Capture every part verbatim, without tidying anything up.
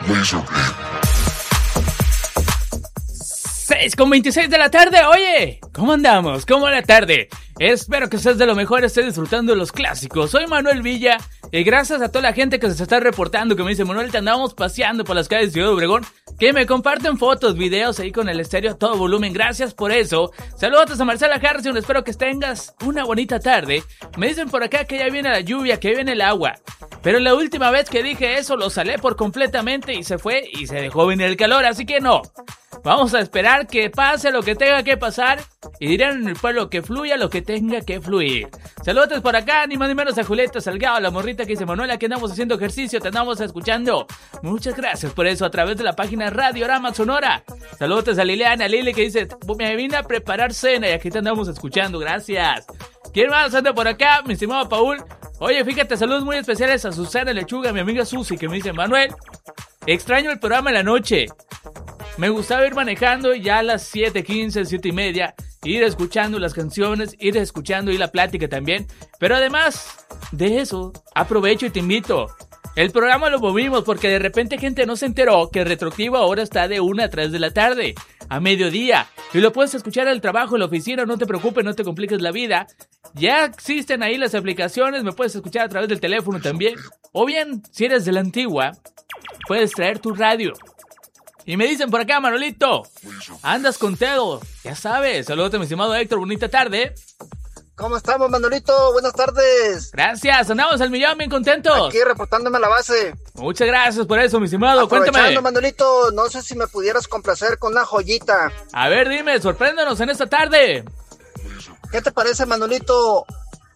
seis con veintiséis de la tarde, oye, ¿cómo andamos? ¿Cómo va la tarde? Espero que estés de lo mejor, estés disfrutando de los clásicos. Soy Manuel Villa y gracias a toda la gente que se está reportando, que me dice: Manuel, te andamos paseando por las calles de Ciudad Obregón, que me comparten fotos, videos ahí con el estéreo a todo volumen. Gracias por eso. Saludos a Marcela Harrison, espero que tengas una bonita tarde. Me dicen por acá que ya viene la lluvia, que viene el agua, pero la última vez que dije eso lo salé por completamente y se fue y se dejó venir el calor, así que no. Vamos a esperar que pase lo que tenga que pasar y dirán en el pueblo que fluya lo que tenga que fluir. Saludos por acá, ni más ni menos a Julieta Salgado, la morrita que dice: Manuela, que andamos haciendo ejercicio, te andamos escuchando. Muchas gracias por eso a través de la página Radiorama Sonora. Saludos a Liliana, Lili, que dice: me vine a preparar cena y aquí te andamos escuchando, gracias. ¿Quién más anda por acá? Mi estimado Paul. Oye, fíjate, saludos muy especiales a Susana Lechuga, mi amiga Susi, que me dice: Manuel, extraño el programa en la noche. Me gustaba ir manejando ya a las siete quince, siete y media, ir escuchando las canciones, ir escuchando y la plática también. Pero además de eso, aprovecho y te invito. El programa lo movimos porque de repente gente no se enteró que el retroactivo ahora está de una a tres de la tarde, a mediodía. Y lo puedes escuchar al trabajo, en la oficina, no te preocupes, no te compliques la vida. Ya existen ahí las aplicaciones, me puedes escuchar a través del teléfono también. O bien, si eres de la antigua, puedes traer tu radio. Y me dicen por acá: Manolito, andas con Tedo, ya sabes. Saludos a mi estimado Héctor, bonita tarde. ¿Cómo estamos, Manolito? Buenas tardes. Gracias, andamos al millón, bien contentos. Aquí reportándome a la base. Muchas gracias por eso, mi estimado, cuéntame. Manolito, no sé si me pudieras complacer con una joyita. A ver, dime, sorpréndanos en esta tarde. ¿Qué te parece, Manolito?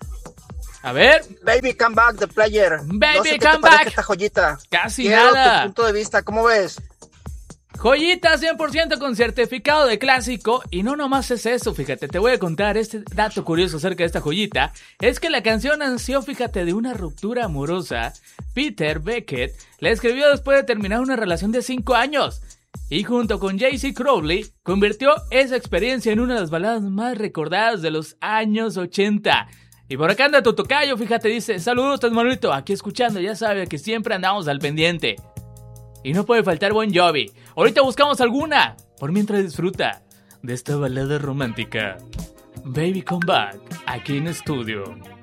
A ver. Baby Come Back, The Player. Baby no sé Come qué te Back. parece esta joyita. Casi Quiero nada. tu punto de vista, ¿cómo ves? Joyita cien por ciento con certificado de clásico. Y no nomás es eso, fíjate, te voy a contar este dato curioso acerca de esta joyita. Es que la canción nació, fíjate, de una ruptura amorosa. Peter Beckett la escribió después de terminar una relación de cinco años. Y junto con J C Crowley, convirtió esa experiencia en una de las baladas más recordadas de los años ochenta. Y por acá anda tu tocayo, fíjate, dice: saludos, Manolito, aquí escuchando, ya sabes que siempre andamos al pendiente. Y no puede faltar Bon Jovi. Ahorita buscamos alguna. Por mientras disfruta de esta balada romántica. Baby Come Back, aquí en estudio.